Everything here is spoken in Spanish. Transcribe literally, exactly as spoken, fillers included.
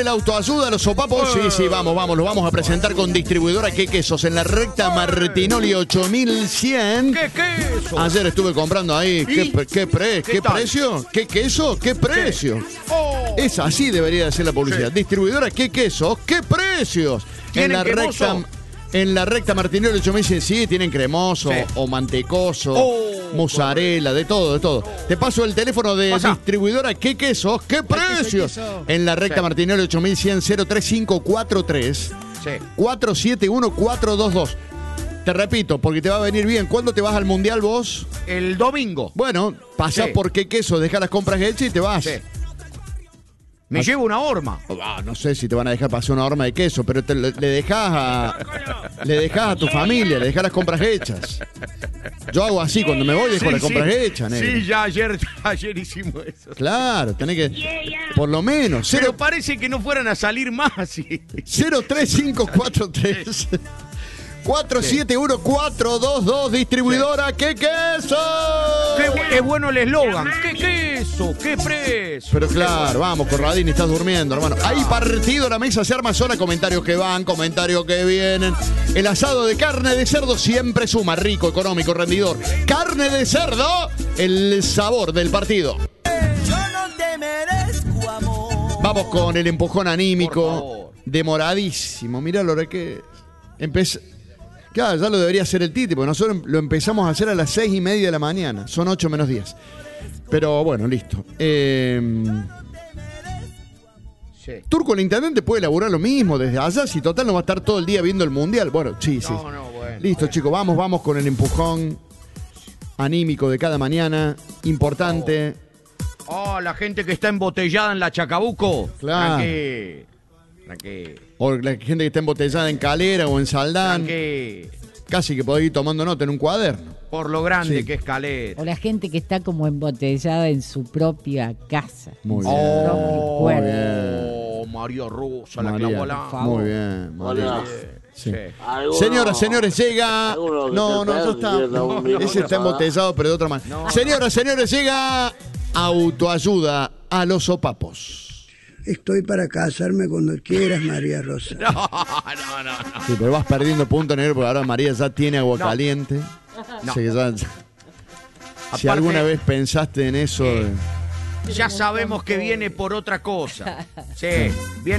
El autoayuda, los sopapos, sí, sí, vamos, vamos, lo vamos a presentar con distribuidora Qué Quesos en la recta Martinoli ocho mil cien. ¿Qué queso? Ayer estuve comprando ahí, ¿qué, qué, pre, ¿Qué qué tal? precio? ¿Qué queso? ¿Qué precio? Oh. Es así debería de ser la publicidad. Sí. Distribuidora Qué Quesos, ¿qué precios? En ¿Tienen la cremoso? recta En la recta Martinoli ocho mil cien, sí, tienen cremoso Sí. o mantecoso, Oh, mozzarella, de todo, de todo. Te paso el teléfono de Pasa. distribuidora Qué Quesos, ¿qué precios? queso. En la recta Sí. Martinoli ocho mil cien, cero tres cinco cuatro tres Sí. cuatro siete uno cuatro dos dos. Te repito, porque te va a venir bien. ¿Cuándo te vas al Mundial vos? El domingo. Bueno, pasás Sí. por Qué Queso, dejá las compras hechas y te vas. Sí. Me llevo una horma. Ah, no sé si te van a dejar pasar una horma de queso, pero te, le, le dejás a le dejás a tu familia, le dejás las compras hechas. Yo hago así, cuando me voy dejo Sí, las compras sí. hechas, negro. Sí, ya ayer, ayer hicimos eso. Claro, tenés que, por lo menos, Pero cero, parece que no fueran a salir más así. cero tres cinco cuatro tres cuatro siete uno cuatro dos dos, distribuidora Qué Queso. Qué, bu- qué bueno el eslogan. ¿Qué queso? ¿Qué precio? Pero claro, vamos, Corradini, estás durmiendo, hermano. Hay partido, la mesa se arma sola, comentarios que van, comentarios que vienen. El asado de carne de cerdo siempre suma, rico, económico, rendidor. Carne de cerdo, el sabor del partido. Yo no te merezco amor. Vamos con el empujón Por anímico, favor. demoradísimo. Mirá lo que empecé. Claro, ya lo debería hacer el Titi, porque nosotros lo empezamos a hacer a las seis y media de la mañana. Son ocho menos diez. Pero bueno, listo. Eh, Sí. Turco, el intendente, puede elaborar lo mismo desde allá, si total no va a estar todo el día viendo el mundial. Bueno, sí, sí. No, no, bueno. Listo, bueno. chicos, vamos, vamos con el empujón anímico de cada mañana. Importante. Oh, la gente que está embotellada en la Chacabuco. Claro. Tranqui. Tranqui. O la gente que está embotellada en Calera o en Saldán. Tranqui. Casi que podés ir tomando nota en un cuaderno. Por lo grande Sí. que es Caleta. O la gente que está como embotellada en su propia casa. Muy en su bien. propio Oh, cuerpo. María Rosa, la María, clavó la... por favor. muy bien, María. Hola. Sí. Sí. Alguno- Señoras, señores, llega. alguno que No, esté no, eso perdido, está. no, no, no, ese no, está no. embotellado, pero de otra manera. No. Señoras, señores, llega autoayuda a los sopapos. Estoy para casarme cuando quieras, María Rosa. No, no, no, no. Sí, pero vas perdiendo punto negro porque ahora María ya tiene agua No. caliente. No. Así que ya- si Aparte- alguna vez pensaste en eso. Eh, de- Ya sabemos que viene por otra cosa. Sí, viene